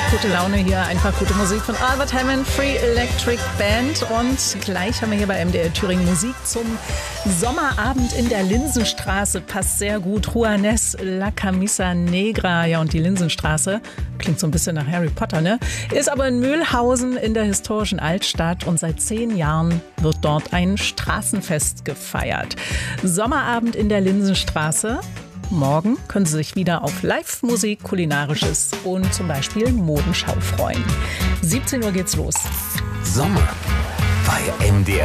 Gute Laune hier, einfach gute Musik von Albert Hammond, Free Electric Band. Und gleich haben wir hier bei MDR Thüringen Musik zum Sommerabend in der Linsenstraße. Passt sehr gut. Juanes, La Camisa Negra. Ja, und die Linsenstraße klingt so ein bisschen nach Harry Potter, ne? Ist aber in Mühlhausen in der historischen Altstadt und seit 10 Jahren wird dort ein Straßenfest gefeiert. Sommerabend in der Linsenstraße. Morgen können Sie sich wieder auf Live-Musik, Kulinarisches und zum Beispiel Modenschau freuen. 17 Uhr geht's los. Sommer bei MDR